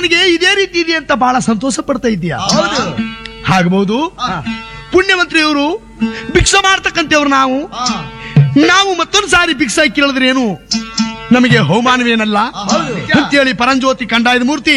ನನಗೆ ಇದೇ ರೀತಿ ಇದೆ ಅಂತ ಬಹಳ ಸಂತೋಷ ಪಡ್ತಾ ಇದೆಯಾ? ಹೌದು. ಆಗಬಹುದು. ಪುಣ್ಯವಂತ್ರಿಯವರು ಭಿಕ್ಷೆ ಮಾಡ್ತಕ್ಕಂಥವ್ರು ನಾವು ಮತ್ತೊಂದು ಸಾರಿ ಭಿಕ್ಷೆ ಕೇಳಿದ್ರೆ ಏನು ನಮಗೆ ಅವಮಾನವೇನಲ್ಲ ಹೌದು. ಅಂತೇಳಿ ಪರಂಜ್ಯೋತಿ ಕಂದಾಯದ ಮೂರ್ತಿ